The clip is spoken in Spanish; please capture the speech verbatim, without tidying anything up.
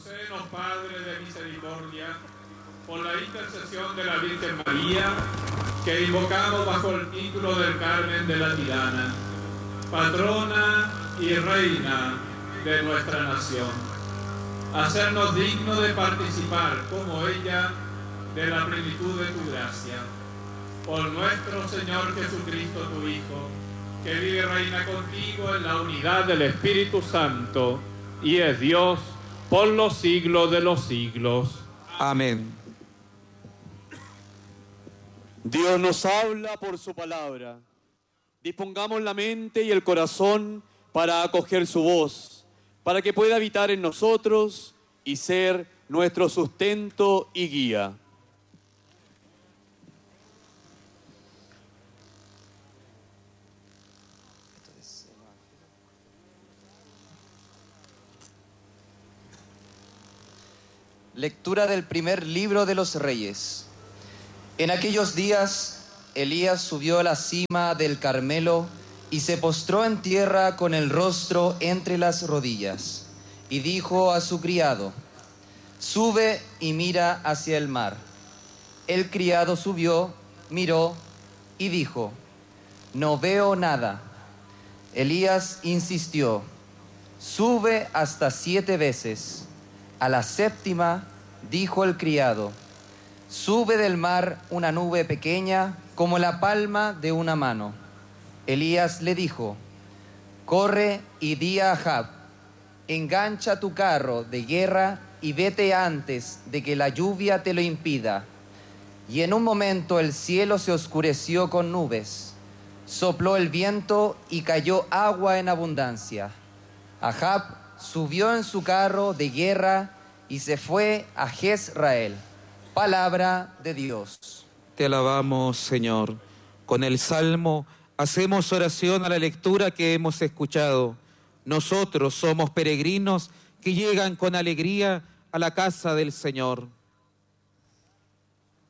Concédenos, Padre de misericordia, por la intercesión de la Virgen María, que invocamos bajo el título del Carmen de la Tirana, patrona y reina de nuestra nación, hacernos dignos de participar, como ella, de la plenitud de tu gracia. Por nuestro Señor Jesucristo, tu Hijo, que vive y reina contigo en la unidad del Espíritu Santo, y es Dios por los siglos de los siglos. Amén. Dios nos habla por su palabra. Dispongamos la mente y el corazón para acoger su voz, para que pueda habitar en nosotros y ser nuestro sustento y guía. Lectura del primer libro de los Reyes. En aquellos días, Elías subió a la cima del Carmelo y se postró en tierra con el rostro entre las rodillas, y dijo a su criado: sube y mira hacia el mar. El criado subió, miró y dijo: no veo nada. Elías insistió: sube hasta siete veces. A la séptima dijo el criado: sube del mar una nube pequeña como la palma de una mano. Elías le dijo: corre y di a Ahab: engancha tu carro de guerra y vete antes de que la lluvia te lo impida. Y en un momento el cielo se oscureció con nubes, sopló el viento y cayó agua en abundancia. Ahab subió en su carro de guerra y se fue a Jezreel. Palabra de Dios. Te alabamos, Señor. Con el Salmo hacemos oración a la lectura que hemos escuchado. Nosotros somos peregrinos que llegan con alegría a la casa del Señor.